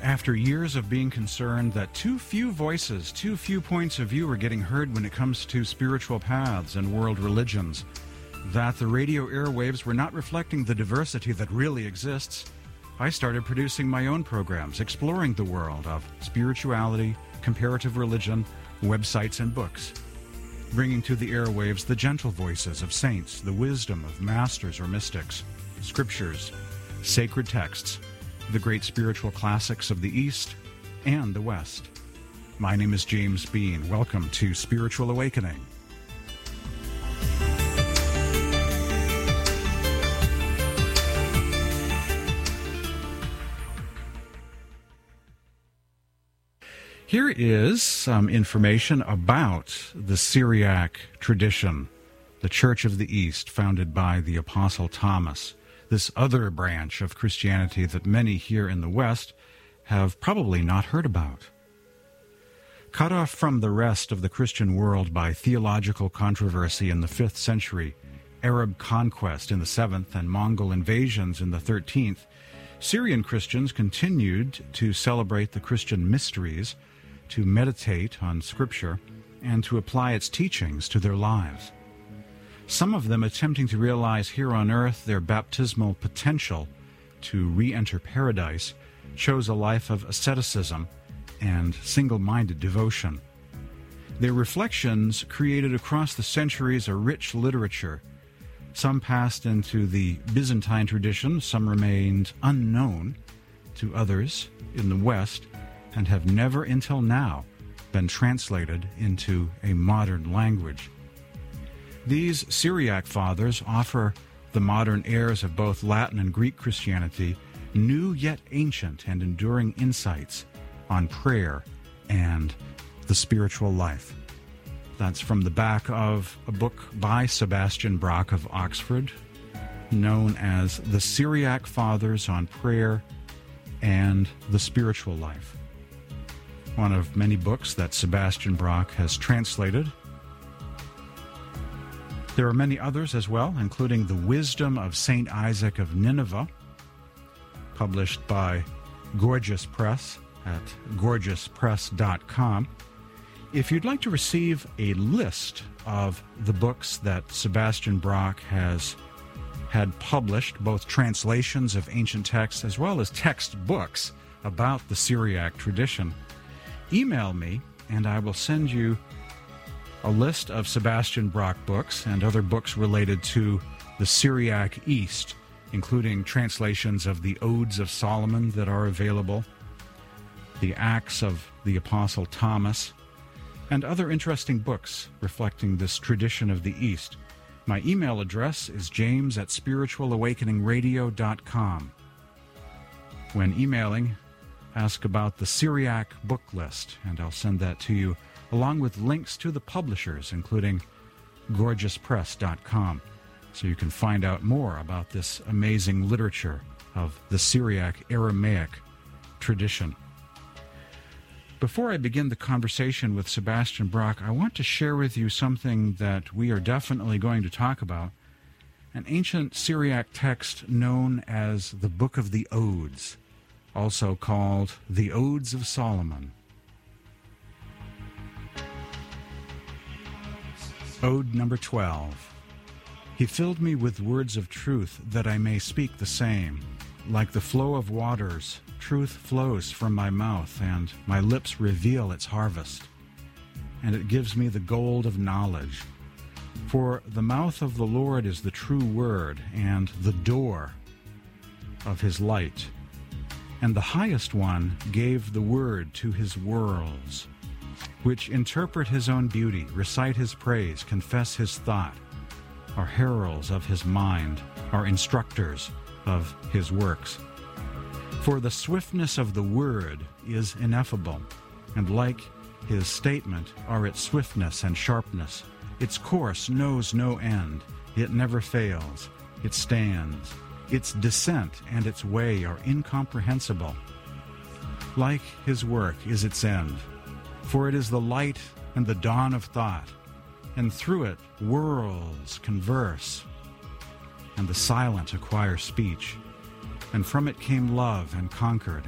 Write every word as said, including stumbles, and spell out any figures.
After years of being concerned that too few voices, too few points of view are getting heard when it comes to spiritual paths and world religions, that the radio airwaves were not reflecting the diversity that really exists, I started producing my own programs exploring the world of spirituality, comparative religion, websites, and books, bringing to the airwaves the gentle voices of saints, the wisdom of masters or mystics, scriptures, sacred texts, the great spiritual classics of the East and the West. My name is James Bean. Welcome to Spiritual Awakening. Here is some information about the Syriac tradition, the Church of the East, founded by the Apostle Thomas, this other branch of Christianity that many here in the West have probably not heard about. Cut off from the rest of the Christian world by theological controversy in the fifth century, Arab conquest in the seventh, and Mongol invasions in the thirteenth, Syrian Christians continued to celebrate the Christian mysteries, to meditate on Scripture, and to apply its teachings to their lives. Some of them attempting to realize here on earth their baptismal potential to re-enter paradise, chose a life of asceticism and single-minded devotion. Their reflections created across the centuries a rich literature. Some passed into the Byzantine tradition, some remained unknown to others in the West, and have never until now been translated into a modern language. These Syriac fathers offer the modern heirs of both Latin and Greek Christianity new yet ancient and enduring insights on prayer and the spiritual life. That's from the back of a book by Sebastian Brock of Oxford, known as The Syriac Fathers on Prayer and the Spiritual Life. One of many books that Sebastian Brock has translated. There are many others as well, including The Wisdom of Saint Isaac of Nineveh, published by Gorgias Press at gorgias press dot com. If you'd like to receive a list of the books that Sebastian Brock has had published, both translations of ancient texts as well as textbooks about the Syriac tradition, email me and I will send you a list of Sebastian Brock books and other books related to the Syriac East, including translations of the Odes of Solomon that are available, the Acts of the Apostle Thomas, and other interesting books reflecting this tradition of the East. My email address is james at spiritual awakening radio dot com. When emailing, ask about the Syriac book list, and I'll send that to you, along with links to the publishers, including gorgias press dot com, so you can find out more about this amazing literature of the Syriac Aramaic tradition. Before I begin the conversation with Sebastian Brock, I want to share with you something that we are definitely going to talk about, an ancient Syriac text known as the Book of the Odes, also called the Odes of Solomon. Ode number twelve. He filled me with words of truth, that I may speak the same. Like the flow of waters, truth flows from my mouth, and my lips reveal its harvest. And it gives me the gold of knowledge. For the mouth of the Lord is the true word, and the door of his light. And the highest one gave the word to his worlds, which interpret his own beauty, recite his praise, confess his thought, are heralds of his mind, are instructors of his works. For the swiftness of the word is ineffable, and like his statement are its swiftness and sharpness. Its course knows no end, it never fails, it stands. Its descent and its way are incomprehensible. Like his work is its end, for it is the light and the dawn of thought, and through it worlds converse, and the silent acquire speech, and from it came love and concord,